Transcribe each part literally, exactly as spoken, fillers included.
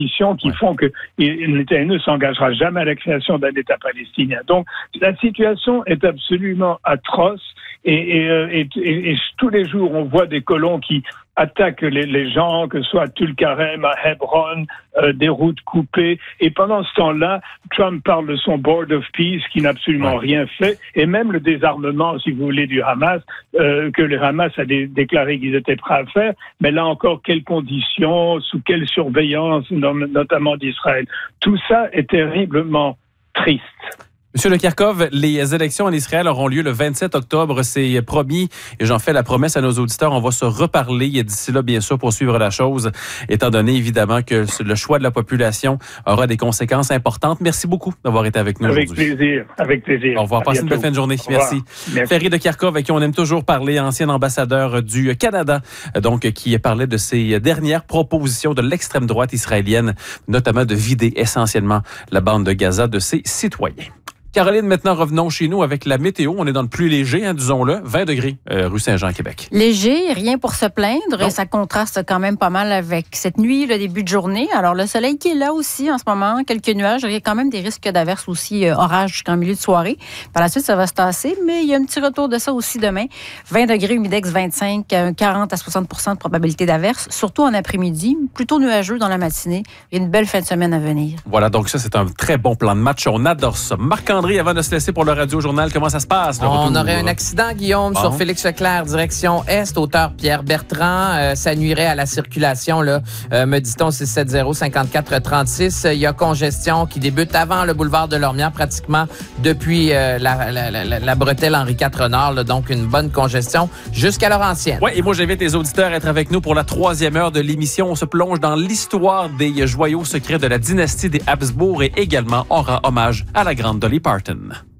qui font que Netanyahou ne s'engagera jamais à la création d'un État palestinien. Donc, la situation est absolument atroce et, et, et, et, et tous les jours, on voit des colons qui attaquent les, les gens, que ce soit à Tulkarem, à Hebron, euh, des routes coupées. Et pendant ce temps-là, Trump parle de son Board of Peace qui n'a absolument ouais. rien fait. Et même le désarmement, si vous voulez, du Hamas, euh, que le Hamas a dé- déclaré qu'ils étaient prêts à faire. Mais là encore, quelles conditions, sous quelle surveillance, notamment d'Israël. Tout ça est terriblement triste. Monsieur Le Kerkhove, les élections en Israël auront lieu le vingt-sept octobre, c'est promis, et j'en fais la promesse à nos auditeurs, on va se reparler d'ici là, bien sûr, pour suivre la chose, étant donné évidemment que le choix de la population aura des conséquences importantes. Merci beaucoup d'avoir été avec nous avec aujourd'hui. Avec plaisir, avec plaisir. Au revoir, passez une belle fin de journée. Merci. Merci. Ferry de Kerkhove, avec qui on aime toujours parler, ancien ambassadeur du Canada, donc qui parlait de ses dernières propositions de l'extrême droite israélienne, notamment de vider essentiellement la bande de Gaza de ses citoyens. Caroline, maintenant, revenons chez nous avec la météo. On est dans le plus léger, hein, disons-le, vingt degrés, euh, rue Saint-Jean, Québec. Léger, rien pour se plaindre. Non. Ça contraste quand même pas mal avec cette nuit, le début de journée. Alors, le soleil qui est là aussi en ce moment, quelques nuages. Il y a quand même des risques d'averses aussi, euh, orages jusqu'en milieu de soirée. Par la suite, ça va se tasser, mais il y a un petit retour de ça aussi demain. vingt degrés, humidex vingt-cinq, quarante à soixante pour cent de probabilité d'averse, surtout en après-midi, plutôt nuageux dans la matinée. Il y a une belle fin de semaine à venir. Voilà, donc ça, c'est un très bon plan de match. On adore ça. Marc-André, avant de se laisser pour le Radio-Journal, comment ça se passe? On aurait un accident, Guillaume, bon. sur Félix Leclerc, direction Est, hauteur Pierre Bertrand. Euh, ça nuirait à la circulation, là, euh, me dit-on, six sept zéro, cinquante-quatre trente-six. Il y a congestion qui débute avant le boulevard de Lormière, pratiquement depuis euh, la, la, la, la bretelle Henri quatre Nord, là, donc une bonne congestion jusqu'à Laurentienne. Oui, et moi, j'invite les auditeurs à être avec nous pour la troisième heure de l'émission. On se plonge dans l'histoire des joyaux secrets de la dynastie des Habsbourg et également on rend hommage à la grande Dolly Parton.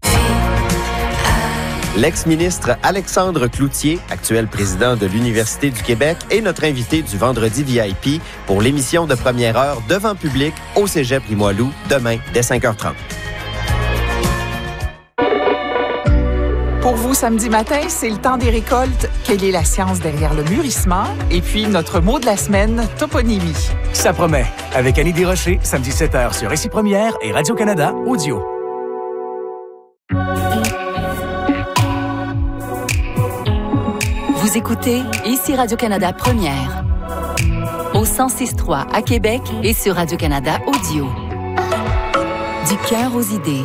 L'ex-ministre Alexandre Cloutier, actuel président de l'Université du Québec, est notre invité du vendredi V I P pour l'émission de première heure devant public au Cégep Limoilou, demain dès cinq heures trente. Pour vous, samedi matin, c'est le temps des récoltes. Quelle est la science derrière le mûrissement? Et puis, notre mot de la semaine, toponymie. Ça promet. Avec Annie Desrochers, samedi sept heures sur Récit Première et Radio-Canada Audio. Vous écoutez ici Radio-Canada Première. Au cent six trois à Québec et sur Radio-Canada Audio. Du cœur aux idées.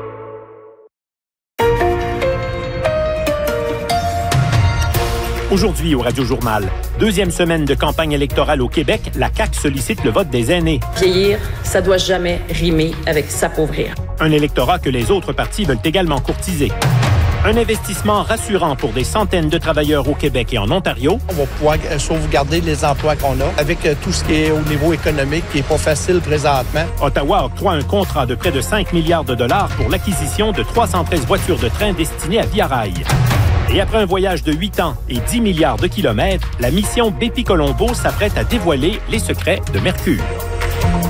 Aujourd'hui au Radio-Journal, deuxième semaine de campagne électorale au Québec, la C A Q sollicite le vote des aînés. Vieillir, ça doit jamais rimer avec s'appauvrir. Un électorat que les autres partis veulent également courtiser. Un investissement rassurant pour des centaines de travailleurs au Québec et en Ontario. On va pouvoir sauvegarder les emplois qu'on a avec tout ce qui est au niveau économique qui n'est pas facile présentement. Ottawa octroie un contrat de près de cinq milliards de dollars pour l'acquisition de trois cent treize voitures de train destinées à Via Rail. Et après un voyage de huit ans et dix milliards de kilomètres, la mission Bepi Colombo s'apprête à dévoiler les secrets de Mercure.